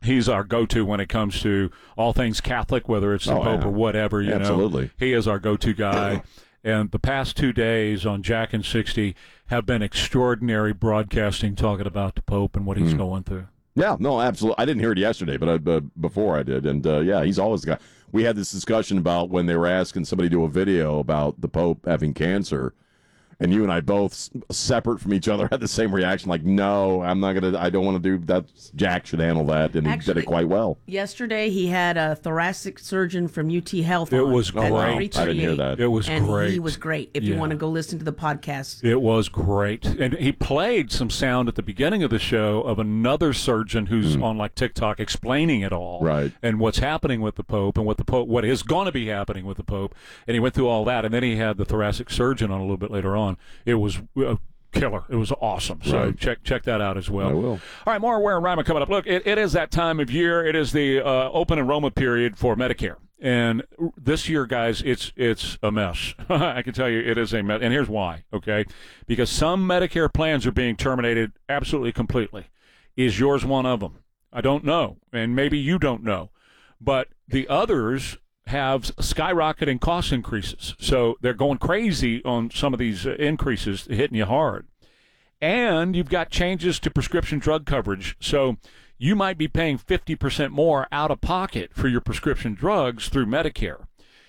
He's our go-to when it comes to all things Catholic, whether it's the Pope or whatever. You Absolutely. know, he is our go-to guy. And the past 2 days on Jack and 60 have been extraordinary broadcasting, talking about the Pope and what he's going through. Yeah, no, absolutely. I didn't hear it yesterday, but before I did. And, yeah, he's always the guy. We had this discussion about when they were asking somebody to do a video about the Pope having cancer. And you and I both, separate from each other, had the same reaction, like, no, I don't want to do that. Jack should handle that, and he did it quite well. Yesterday, he had a thoracic surgeon from UT Health. It was great. I didn't hear that. It was great. He was great, if you want to go listen to the podcast. It was great. And he played some sound at the beginning of the show of another surgeon who's on, like, TikTok explaining it all. Right. And what's happening with the Pope and what is going to be happening with the Pope. And he went through all that. And then he had the thoracic surgeon on a little bit later on. It was killer. It was awesome. So check that out as well. I will. All right, more Ware and Ryman coming up. Look, it is that time of year. It is the open enrollment period for Medicare. And this year, guys, it's a mess. I can tell you it is a mess. And here's why, okay? Because some Medicare plans are being terminated absolutely completely. Is yours one of them? I don't know. And maybe you don't know. But the others have skyrocketing cost increases. So they're going crazy on some of these increases, hitting you hard. And you've got changes to prescription drug coverage. So you might be paying 50% more out of pocket for your prescription drugs through Medicare.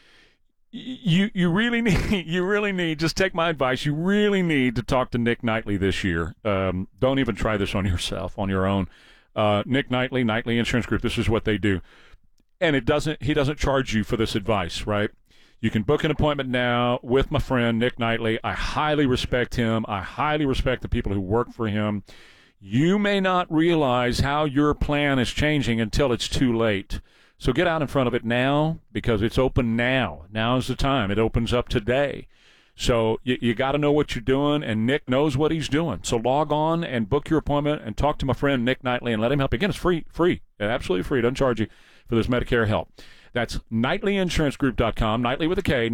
You really need, just take my advice, you really need to talk to Nick Knightley this year. Don't even try this on yourself, on your own. Nick Knightley, Knightley Insurance Group, this is what they do. And he doesn't charge you for this advice, right? You can book an appointment now with my friend Nick Knightley. I highly respect him. I highly respect the people who work for him. You may not realize how your plan is changing until it's too late. So get out in front of it now, because it's open now. Now is the time. It opens up today. So you got to know what you're doing, and Nick knows what he's doing. So log on and book your appointment and talk to my friend Nick Knightley and let him help you. Again, it's free, absolutely free. Doesn't charge you for this Medicare help. That's KnightleyInsuranceGroup.com, Knightley with a K,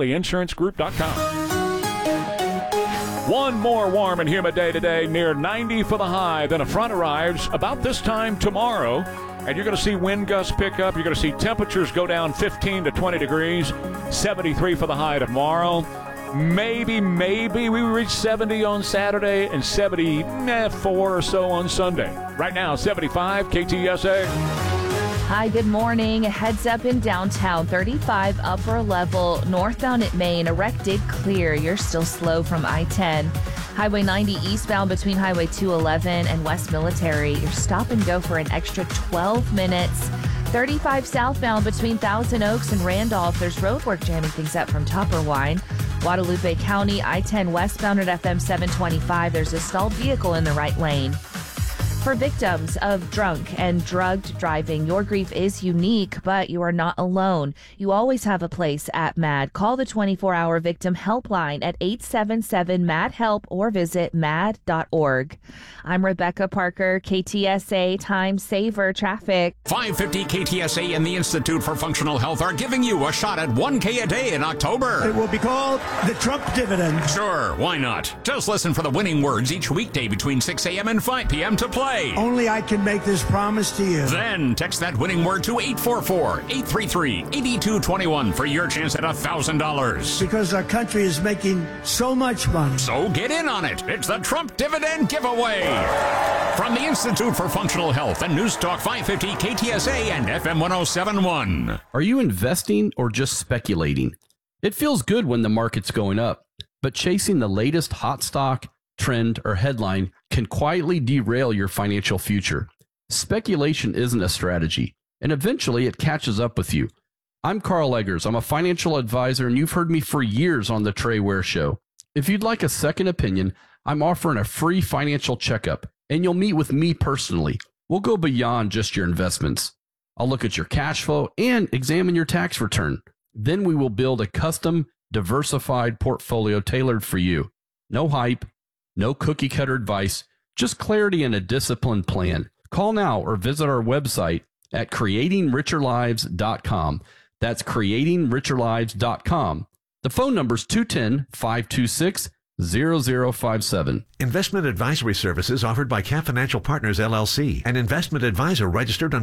KnightleyInsuranceGroup.com. One more warm and humid day today, near 90 for the high. Then a front arrives about this time tomorrow, and you're going to see wind gusts pick up. You're going to see temperatures go down 15 to 20 degrees, 73 for the high tomorrow. Maybe we reach 70 on Saturday and 74 or so on Sunday. Right now, 75, KTSA. Hi, good morning. Heads up in downtown, 35 upper level, northbound at Main, erected clear. You're still slow from I-10. Highway 90 eastbound between Highway 211 and West Military. You're stop and go for an extra 12 minutes. 35 southbound between Thousand Oaks and Randolph. There's roadwork jamming things up from Tupperwine. Guadalupe County, I-10 westbound at FM 725. There's a stalled vehicle in the right lane. For victims of drunk and drugged driving, your grief is unique, but you are not alone. You always have a place at MAD. Call the 24-hour victim helpline at 877-MAD-HELP or visit mad.org. I'm Rebecca Parker, KTSA Time Saver Traffic. 550 KTSA and the Institute for Functional Health are giving you a shot at $1K a day in October. It will be called the Trump dividend. Sure, why not? Just listen for the winning words each weekday between 6 a.m. and 5 p.m. to play. Only I can make this promise to you. Then text that winning word to 844-833-8221 for your chance at $1,000. Because our country is making so much money. So get in on it. It's the Trump Dividend Giveaway. From the Institute for Functional Health and News Talk 550 KTSA and FM 1071. Are you investing or just speculating? It feels good when the market's going up, but chasing the latest hot stock, trend, or headline can quietly derail your financial future. Speculation isn't a strategy, and eventually it catches up with you. I'm Carl Eggers. I'm a financial advisor, and you've heard me for years on the Trey Ware Show. If you'd like a second opinion, I'm offering a free financial checkup, and you'll meet with me personally. We'll go beyond just your investments. I'll look at your cash flow and examine your tax return. Then we will build a custom, diversified portfolio tailored for you. No hype. No cookie cutter advice, just clarity and a disciplined plan. Call now or visit our website at creatingricherlives.com. That's creatingricherlives.com. The phone number is 210-526-0057. Investment advisory services offered by Cap Financial Partners, LLC, an investment advisor registered under